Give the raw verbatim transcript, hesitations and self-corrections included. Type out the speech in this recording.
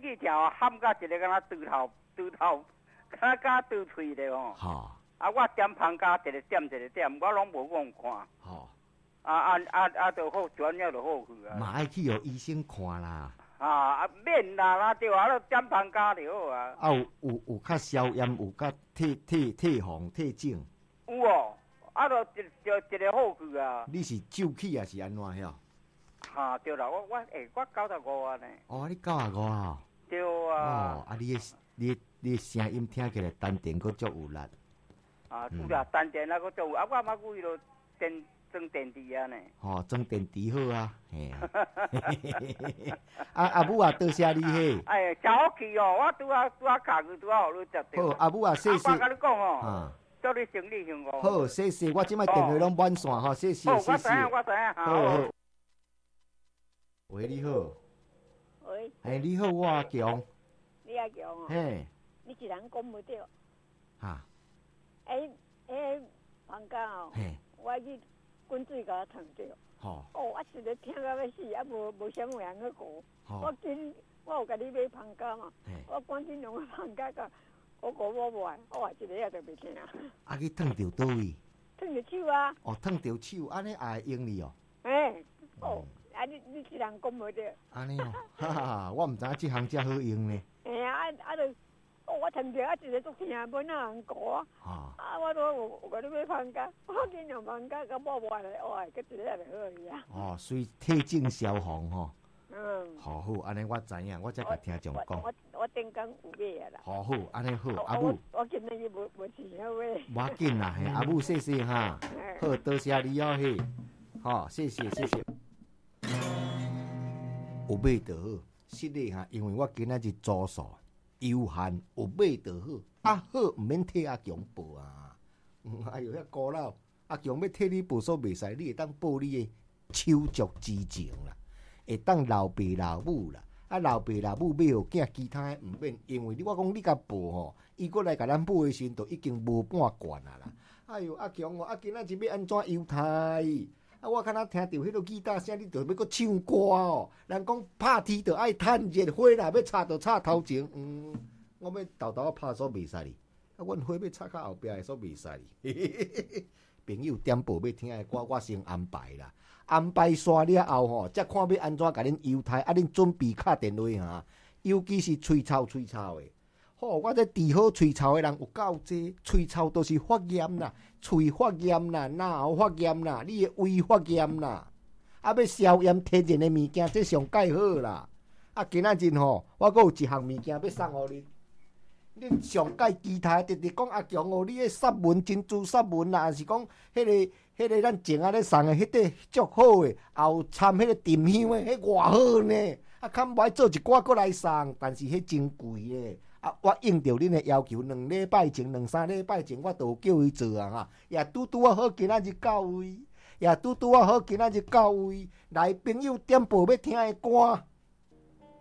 气条喊到一个敢若猪头猪头，敢若敢猪喙咧吼。 好。 啊，我点旁家一个点一个点，我拢无讲看。 好。 啊啊啊啊，就好转了就好去啊。 嘛爱去互医生看啦。 啊啊，免啦啦对啊，啊点旁家就好啊。 啊有有有较消炎，有较退退退红退肿。 有哦，啊就就就一个好去啊。 你是周起还是安怎遐？ 哈对啦，我我诶，我九十五啊呢。 哦，你九十五啊？ 对啊。 哦，啊你的你你声音听起来丹田佫足有力。 啊，有啦，丹田啊佫足有，啊我嘛为了电装电池啊呢。 哦，装电池好啊，嘿啊。啊阿母啊，多谢你嘿。 哎，真好气哦！我拄啊拄啊卡去，拄啊互你接到。 好，阿母啊，谢谢。 我甲你讲哦，祝你生意兴旺。 好，谢谢，我即摆电话拢满线吼，谢谢谢谢。 好，我知影，我知影。 好好。喂，你好。 喂。 哎，你好，我阿强。 你阿强哦。 嘿。 你一人讲不着。 哈。 哎哎，放假哦。 嘿。 我去滚水甲我烫着。 吼。 哦，我实在听到要死，啊无无啥有人去顾。我紧，我有甲你买放假嘛。我赶紧用放假甲，我顾我无爱，我话一个也都袂听。 啊，去烫着倒位？ 烫着手啊。 哦，烫着手，安尼也会用你哦。 哎。哦。啊！你你一人讲无着。 安尼哦，哈哈，我毋知影即项遮好用呢。 哎呀，啊啊就，哦，我听着啊，一个足听，无哪人顾啊。啊，我都有有甲你买放假，我紧用放假，甲我无来，哇，佮一个也就好去啊。 哦，所以退症消防吼。 嗯。 好好，安尼我知影，我才甲听众讲。 我我顶工有买啊啦。 好好，安尼好，阿母。 我今日无无钱要买。 无要紧啦，嘿，阿母谢谢哈。好，多谢你哦嘿。好，谢谢谢谢。有买就好，实在哈，因为我今仔日租数有限，有买就好。啊好，毋免替阿强报啊！哎呦，遐古老，阿强要替你报数袂使，你会当报你的手足之情啦，会当老爸老母啦。啊，老爸老母买互囝，其他的毋免，因为你我讲你甲报吼，伊过来甲咱报的时阵，都已经无半罐啊啦。哎呦，阿强哦，啊今仔日要安怎犹太？啊！我敢若听到迄个吉他声，你着要搁唱歌哦。人讲拍铁着爱趁热，火若要插着插头前。嗯，我要豆豆拍所袂使哩。啊，阮火要插较后壁的所袂使哩。朋友点播要听的歌，我先安排啦。安排煞了后吼，才看要安怎甲恁犹太。啊，恁准备敲电话哈，尤其是吹草吹草的。吼、哦！我这治好喙臭的人有够济，喙臭都是发炎啦，喙发炎啦，哪喉发炎啦，你的胃发炎啦，啊要消炎天然的物件，这上介好啦。啊，今仔日吼，我阁有一项物件要送互你，恁上介期待直直讲阿强哦，你的杀文珍珠杀文啦，还是讲迄、那个、迄、那个咱前仔咧送的迄块足好的，后掺迄个沉香的，迄偌好呢。啊，看无爱做一寡过来送，但是迄真贵咧。啊，我应着恁的要求，两礼拜前、两三礼拜前，我都有叫伊做啊哈。也拄拄啊好，今仔日到位，也拄拄啊好，今仔日到位。来朋友点播要听的歌，